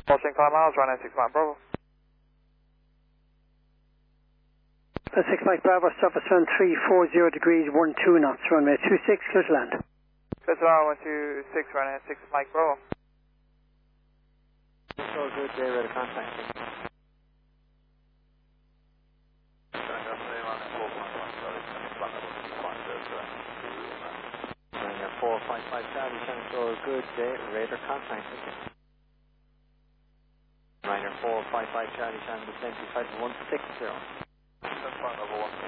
Pulsing 5 miles, runway 6 Mike Bravo. 6 Mike Bravo, surface run 340 degrees, 12 knots, runway 26, clear to land. Clear to land, 126, runway 6 Mike Bravo. So good, J radar contact. Runway 455 Charlie, Tango good, J radar contact. Runway 455 Charlie, Tango descent to 5160. That's fine, level 1.